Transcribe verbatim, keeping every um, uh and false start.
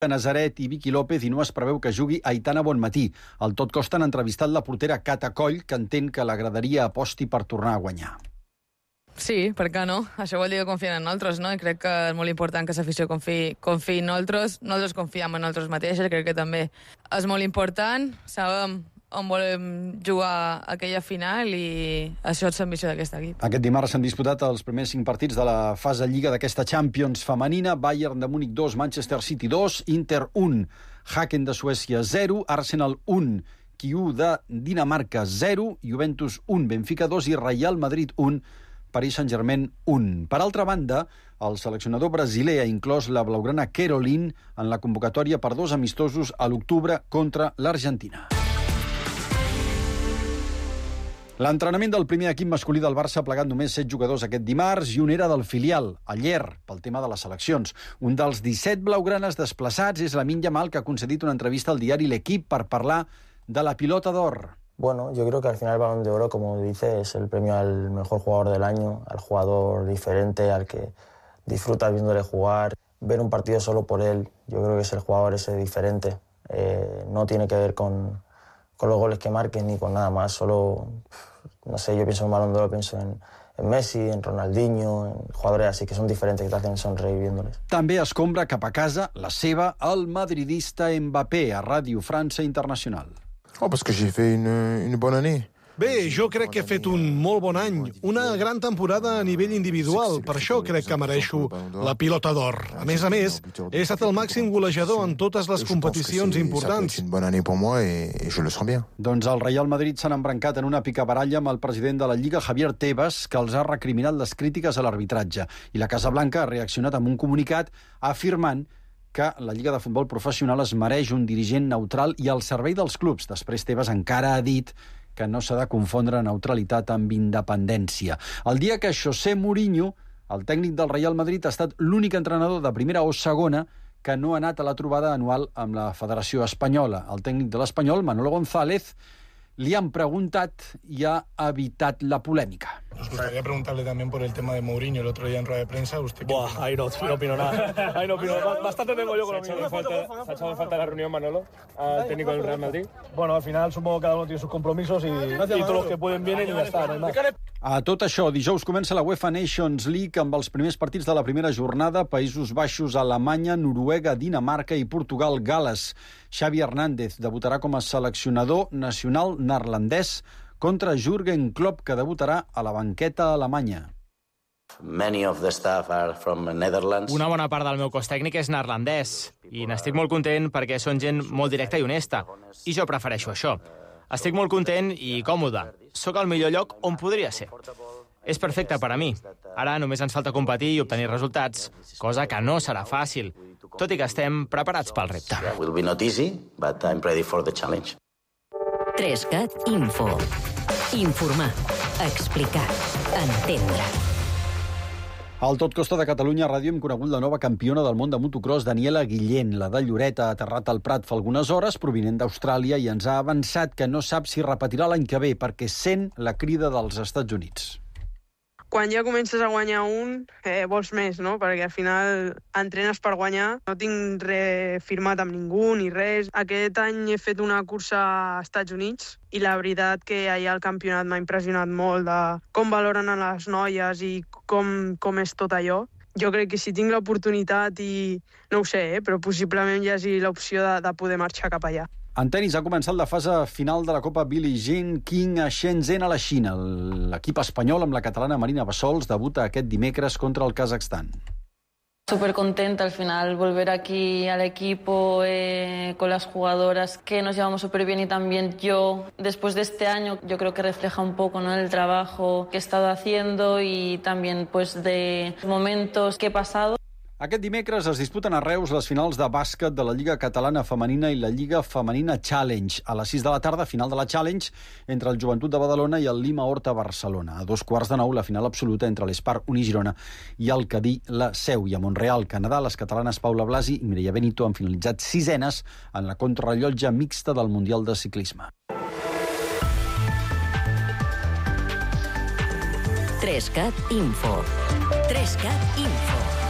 Nazaret i Vicky López i no es preveu que jugui Aitana Bonmatí. Al Tot Costa han entrevistat la portera Cata Coll, que entén que l'agradaria aposti per tornar a guanyar. Sí, per què no? Això vol dir que confien en nosaltres, no? I crec que és molt important que l'afició confiï, confiï en nosaltres. Nosaltres confiem en nosaltres mateixes, crec que també és molt important. Sabem on volem jugar aquella final i això és l'ambició d'aquest equip. Aquest dimarts s'han disputat els primers cinc partits de la fase Lliga d'aquesta Champions femenina. Bayern de Múnich dos, Manchester City dos, Inter un, Häcken de Suècia zero, Arsenal un, Kiu de Dinamarca zero, Juventus un, Benfica dos i Real Madrid un, Paris Saint-Germain un. Per altra banda, el seleccionador brasiler ha inclòs la blaugrana Caroline en la convocatòria per dos amistosos a l'octubre contra l'Argentina. L'entrenament del primer equip masculí del Barça ha plegat només set jugadors aquest dimarts i un era del filial, ayer, pel tema de les seleccions. Un dels disset blaugranes desplaçats és Lamine Yamal, que ha concedit una entrevista al diari L'Equip per parlar de la pilota d'or. Bueno, yo creo que al final el Balón de Oro, como dice, es el premio al mejor jugador del año, al jugador diferente, al que disfrutas viéndole jugar. Ver un partido solo por él, yo creo que es el jugador ese diferente. Eh, no tiene que ver con, con los goles que marques ni con nada más. Solo, no sé, yo pienso en Balón de Oro, pienso en, en Messi, en Ronaldinho, en jugadores así que son diferentes, que te hacen sonreír viéndoles. També escombra cap a casa la seva, el madridista Mbappé, a Ràdio França Internacional. Oh, parce que j'ai fait une, une bonne année. Bé, jo crec que he fet un molt bon any, una gran temporada a nivell individual, per això crec que mereixo la pilota d'or. A més a més, he estat el màxim golejador en totes les competicions importants. C'est une bonne année pour moi et, et je le sens bien. Doncs el Real Madrid s'han embrancat en una picabaralla amb el president de la Lliga, Javier Tebas, que els ha recriminat les crítiques a l'arbitratge. I la Casa Blanca ha reaccionat amb un comunicat afirmant que la Lliga de Futbol Professional es mereix un dirigent neutral i al servei dels clubs. Després, Tebas encara ha dit que no s'ha de confondre neutralitat amb independència. El dia que José Mourinho, el tècnic del Real Madrid, ha estat l'únic entrenador de primera o segona que no ha anat a la trobada anual amb la Federació Espanyola. El tècnic de l'Espanyol, Manolo González, li han preguntat i ha evitat la polèmica. Nos gustaría preguntarle también por el tema de Mourinho el otro día en rueda de prensa. ¿Usted qué Buah, opina? ahí no, no opino nada. Ahí no opino nada. Bastante tengo yo con lo mío. ¿Se ha echado en falta la reunión, Manolo, al técnico del Real Madrid? Bueno, al final supongo que cada uno tiene sus compromisos y, y todos los que pueden vienen y ya está. No hay más. A tot això, dijous comença la UEFA Nations League amb els primers partits de la primera jornada: Països Baixos, Alemanya, Noruega, Dinamarca i Portugal, Gal·les. Xavi Hernández debutarà com a seleccionador nacional neerlandès contra Jürgen Klopp, que debutarà a la banqueta alemanya. Many of the staff are from Netherlands. Una bona part del meu cos tècnic és neerlandès i n'estic molt content perquè són gent molt directa i honesta, i jo prefereixo això. Estic molt content i còmode. Sóc al millor lloc on podria ser. És perfecte per a mi. Ara només ens falta competir i obtenir resultats, cosa que no serà fàcil, tot i que estem preparats pel repte. It will be not easy, but I'm ready for the challenge. Trescat Info. Informar, explicar, entendre. Al Tot Costa de Catalunya Ràdio hem conegut la nova campiona del món de motocross, Daniela Guillén. La de Lloret ha aterrat al Prat fa algunes hores, provinent d'Austràlia, i ens ha avançat que no sap si repetirà l'any que ve, perquè sent la crida dels Estats Units. Quan ja comences a guanyar un, eh, vols més, no? Perquè al final entrenes per guanyar. No tinc res firmat amb ningú ni res. Aquest any he fet una cursa als Estats Units i la veritat que allà el campionat m'ha impressionat molt de com valoren a les noies i com, com és tot allò. Jo crec que si tinc l'oportunitat i no ho sé, eh, però possiblement hi hagi l'opció de, de poder marxar cap allà. En tenis ha començat la fase final de la Copa Billie Jean King a Shenzhen, a la Xina. L'equip espanyol amb la catalana Marina Bassols debuta aquest dimecres contra el Kazakhstan. Súper contenta al final volver aquí al equipo eh, con las jugadoras que nos llevamos súper bien y también yo después de este año yo creo que refleja un poco, ¿no?, el trabajo que he estado haciendo y también pues de momentos que he pasado. Aquest dimecres es disputen a Reus les finals de bàsquet de la Lliga Catalana Femenina i la Lliga Femenina Challenge. A les sis de la tarda, final de la Challenge entre el Joventut de Badalona i el Lima Horta Barcelona. A dos quarts de nou, la final absoluta entre l'Espar Unigirona i el Cadí La Seu. I a Montreal, Canadà, les catalanes Paula Blasi i Mireia Benito han finalitzat sisenes en la contrarellotge mixta del Mundial de Ciclisme. Trescat Info. Trescat Info.